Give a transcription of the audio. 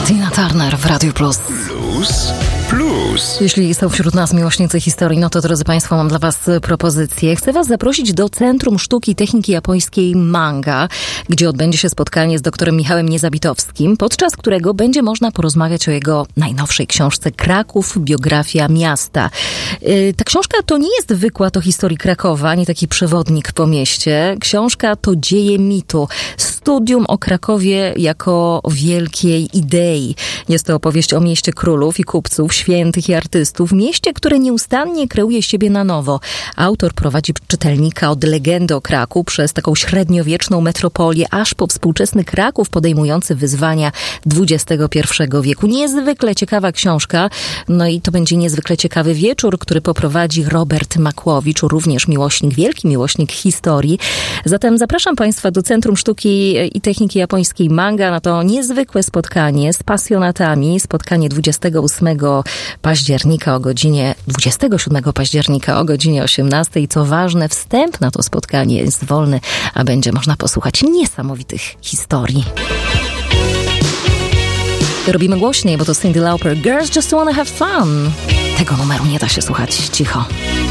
Tina Turner w Radiu Plus. Plus. Jeśli są wśród nas miłośnicy historii, no to drodzy Państwo, mam dla Was propozycję. Chcę Was zaprosić do Centrum Sztuki i Techniki Japońskiej Manga, gdzie odbędzie się spotkanie z doktorem Michałem Niezabitowskim, podczas którego będzie można porozmawiać o jego najnowszej książce Kraków, biografia miasta. Ta książka to nie jest wykład o historii Krakowa, ani taki przewodnik po mieście. Książka to dzieje mitu. Studium o Krakowie jako wielkiej idei. Jest to opowieść o mieście królów i kupców, świętych i artystów, mieście, które nieustannie kreuje siebie na nowo. Autor prowadzi czytelnika od legendy o Kraków przez taką średniowieczną metropolię, aż po współczesny Kraków podejmujący wyzwania XXI wieku. Niezwykle ciekawa książka, no i to będzie niezwykle ciekawy wieczór, który poprowadzi Robert Makłowicz, również wielki miłośnik historii. Zatem zapraszam Państwa do Centrum Sztuki i Techniki Japońskiej Manga na to niezwykłe spotkanie z pasjonatami. Spotkanie 27 października o godzinie 18. I co ważne, wstęp na to spotkanie jest wolny, a będzie można posłuchać niesamowitych historii. Robimy głośniej, bo to Cyndi Lauper. Girls Just Wanna Have Fun. Tego numeru nie da się słuchać cicho.